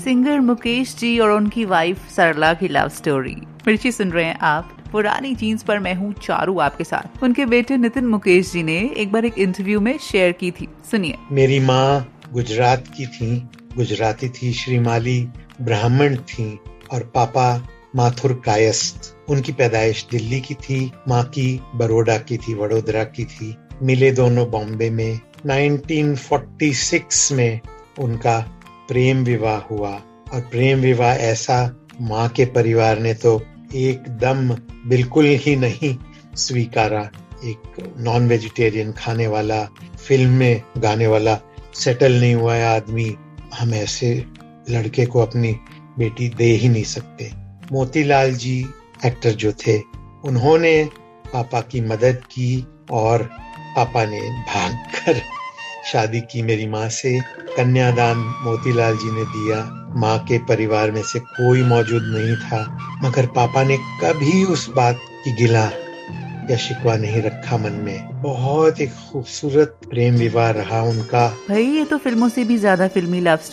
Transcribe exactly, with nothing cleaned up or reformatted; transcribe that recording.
Singer Mukesh ji और उनकी wife सरला की लव स्टोरी। मिर्ची सुन रहे हैं आप पुरानी जीन्स पर। मैं हूँ चारू आपके साथ। उनके बेटे नितिन मुकेश जी ने एक बार एक इंटरव्यू में शेयर की थी, सुनिए। मेरी माँ गुजरात की थी, गुजराती थी, श्रीमाली ब्राह्मण थी और पापा माथुर कायस्थ। उनकी पैदाइश दिल्ली की थी, माँ की बड़ौदा की थी, वडोदरा की थी। मिले दोनों बॉम्बे में। उन्नीस सौ छियालीस में उनका प्रेम विवाह हुआ और प्रेम विवाह ऐसा माँ के परिवार ने तो एकदम बिल्कुल ही नहीं स्वीकारा। एक नॉन वेजिटेरियन खाने वाला, फिल्म में गाने वाला सेटल नहीं हुआ है आदमी, हम ऐसे लड़के को अपनी बेटी दे ही नहीं सकते। मोतीलाल जी एक्टर जो थे, उन्होंने पापा की मदद की और पापा ने भागकर शादी की मेरी माँ से। कन्यादान मोतीलाल जी ने दिया। माँ के परिवार में से कोई मौजूद नहीं था, मगर पापा ने कभी उस बात की गिला या शिकवा नहीं रखा मन में। बहुत एक खूबसूरत प्रेम विवाह रहा उनका। भाई ये तो फिल्मों से भी ज्यादा फिल्मी लव